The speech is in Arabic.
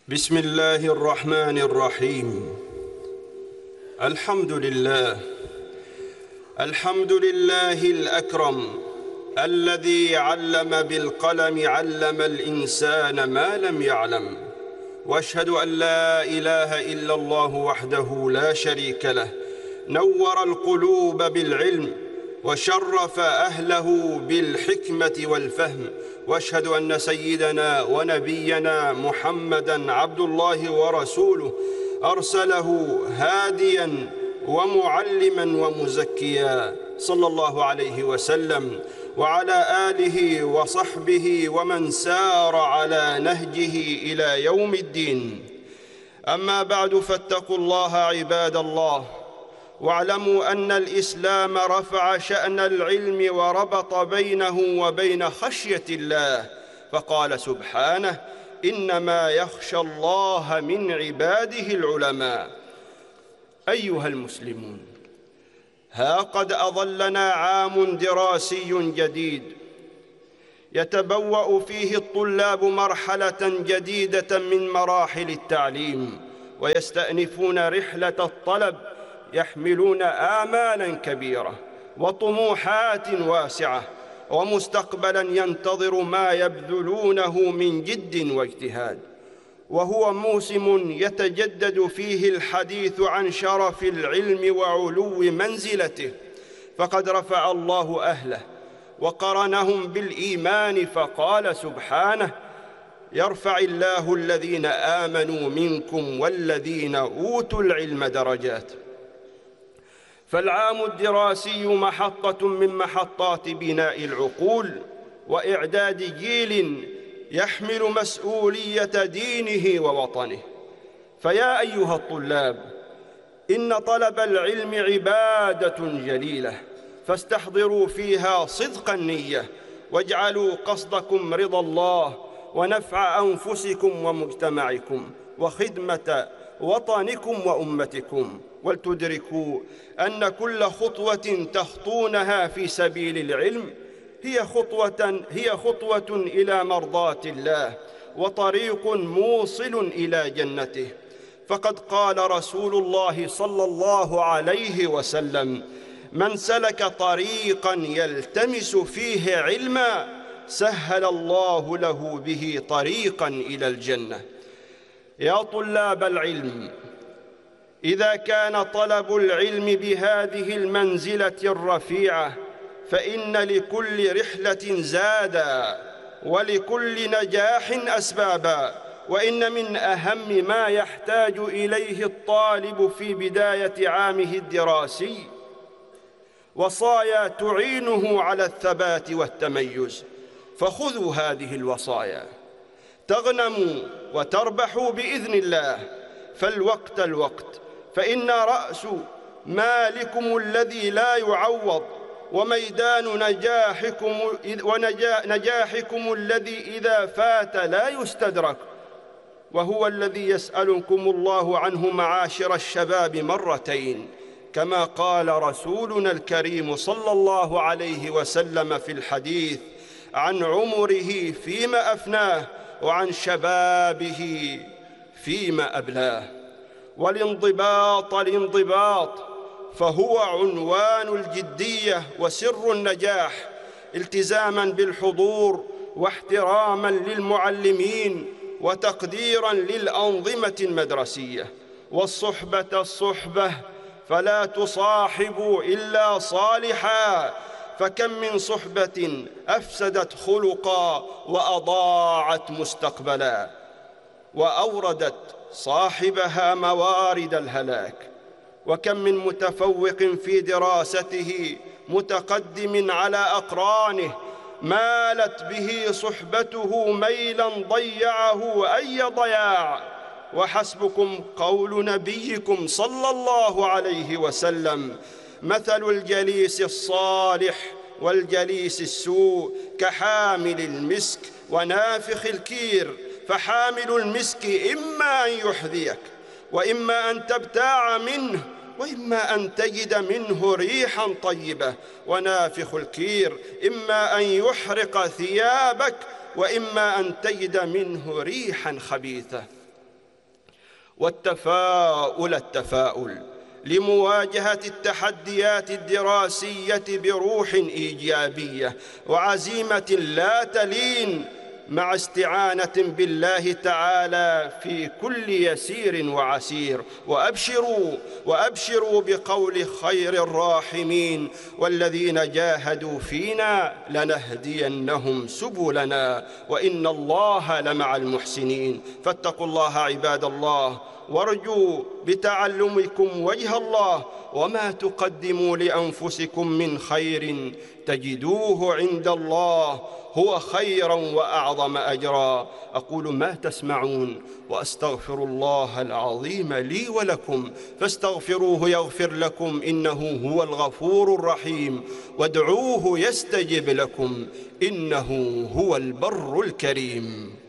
بسم الله الرحمن الرحيم. الحمد لله الأكرم الذي علم بالقلم، علم الإنسان ما لم يعلم. وأشهد أن لا إله إلا الله وحده لا شريك له، نور القلوب بالعلم وشرف أهله بالحكمة والفهم. وأشهد أن سيدنا ونبينا محمدًا عبد الله ورسوله، أرسله هاديًا ومعلمًا ومزكيًا، صلى الله عليه وسلم، وعلى آله وصحبه ومن سار على نهجه إلى يوم الدين. أما بعد، فاتقوا الله عباد الله، واعلموا أن الإسلام رفع شأن العلم وربط بينه وبين خشية الله، فقال سبحانه: إنما يخشى الله من عباده العلماء. أيها المسلمون، ها قد أظلنا عام دراسي جديد يتبوأ فيه الطلاب مرحلة جديدة من مراحل التعليم، ويستأنفون رحلة الطلب، يحملون آمالاً كبيرة وطموحات واسعة ومستقبلاً ينتظر ما يبذلونه من جد واجتهاد. وهو موسم يتجدد فيه الحديث عن شرف العلم وعلو منزلته، فقد رفع الله أهله وقرنهم بالإيمان، فقال سبحانه: يرفع الله الذين آمنوا منكم والذين أوتوا العلم درجات. فالعام الدراسي محطة من محطات بناء العقول وإعداد جيل يحمل مسؤولية دينه ووطنه. فيا أيها الطلاب، إن طلب العلم عبادة جليلة، فاستحضروا فيها صدق النية، واجعلوا قصدكم رضا الله ونفع أنفسكم ومجتمعكم وخدمة وطنكم وأمتكم. ولتدركوا أن كل خطوة تخطونها في سبيل العلم هي خطوة إلى مرضاة الله وطريق موصل إلى جنته. فقد قال رسول الله صلى الله عليه وسلم: من سلك طريقاً يلتمس فيه علما سهل الله له به طريقاً إلى الجنة. يا طلاب العلم، إذا كان طلب العلم بهذه المنزلة الرفيعة، فإن لكل رحلة زادا ولكل نجاح أسبابا. وإن من أهم ما يحتاج إليه الطالب في بداية عامه الدراسي وصايا تعينه على الثبات والتميز، فخذوا هذه الوصايا تغنموا وتربحوا بإذن الله. فالوقت الوقت، فإن رأس مالكم الذي لا يعوض، وميدان نجاحكم الذي إذا فات لا يستدرك، وهو الذي يسألكم الله عنه معاشر الشباب مرتين، كما قال رسولنا الكريم صلى الله عليه وسلم في الحديث عن عمره فيما أفناه وعن شبابه فيما أبلاه. الانضباط فهو عنوان الجدية وسر النجاح، التزاماً بالحضور واحتراماً للمعلمين وتقديراً للأنظمة المدرسية. الصحبة فلا تصاحبوا إلا صالحاً، فكم من صحبة أفسدت خلقاً وأضاعت مستقبلاً وأوردت صاحبها موارد الهلاك. وكم من متفوق في دراسته متقدم على أقرانه مالت به صحبته ميلاً ضيعه أي ضياع. وحسبكم قول نبيكم صلى الله عليه وسلم: مثل الجليس الصالح والجليس السوء كحامل المسك ونافخ الكير. فحامل المسك إما أن يحذيك وإما أن تبتاع منه وإما أن تجد منه ريحاً طيبة، ونافخ الكير إما أن يحرق ثيابك وإما أن تجد منه ريحاً خبيثة. والتفاؤل التفاؤل لمواجهة التحديات الدراسية بروح إيجابية وعزيمة لا تلين، مع استعانة بالله تعالى في كل يسير وعسير. وأبشروا بقول خير الراحمين: والذين جاهدوا فينا لنهدينهم سبلنا وإن الله لمع المحسنين. فاتقوا الله عباد الله، وارجوا بتعلمكم وجه الله، وما تقدموا لأنفسكم من خير تجدوه عند الله هو خيرا وأعظم أجرا. أقول ما تسمعون، وأستغفر الله العظيم لي ولكم، فاستغفروه يغفر لكم، إنه هو الغفور الرحيم. وادعوه يستجب لكم، إنه هو البر الكريم.